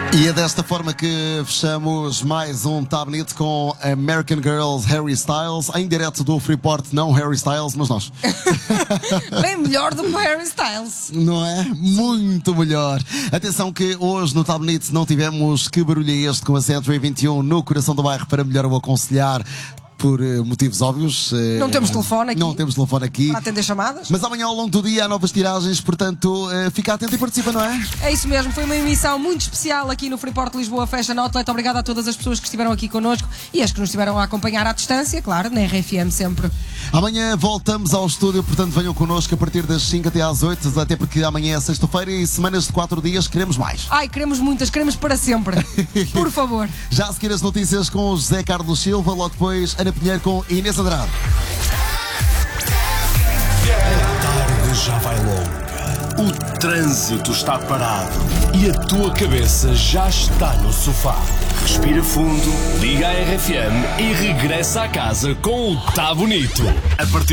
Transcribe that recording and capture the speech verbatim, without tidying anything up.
E é desta forma que fechamos mais um Tablet com American Girls Harry Styles, em direto do Freeport, não Harry Styles, mas nós. Bem melhor do que o Harry Styles. Não é? Muito melhor. Atenção que hoje no Tablet não tivemos Que Barulho é Este com a Century vinte e um no coração do bairro para melhor o aconselhar. Por uh, motivos óbvios. Uh, não temos telefone aqui. Não temos telefone aqui. Para atender chamadas. Mas amanhã ao longo do dia há novas tiragens, portanto uh, fica atento e participa, não é? É isso mesmo, foi uma emissão muito especial aqui no Freeport Lisboa Fashion Outlet. Obrigado a todas as pessoas que estiveram aqui connosco e as que nos estiveram a acompanhar à distância, claro, na R F M sempre. Amanhã voltamos ao estúdio, portanto venham connosco a partir das cinco até às oito, até porque amanhã é sexta-feira e semanas de quatro dias queremos mais. Ai, queremos muitas, queremos para sempre. Por favor. Já a seguir as notícias com o José Carlos Silva, logo depois Ana Pinheiro com Inês Andrade. A tarde já vai longa, o trânsito está parado e a tua cabeça já está no sofá. Respira fundo, liga a R F M e regressa a casa com o Tá Bonito. A partir